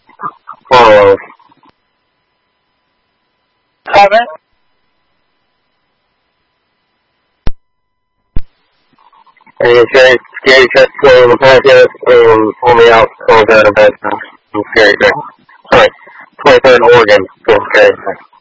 Oh, 7. and it's very scary trip to the podcast and pull me out so good of it. I'm scared. Sorry, 23rd Oregon, so scary.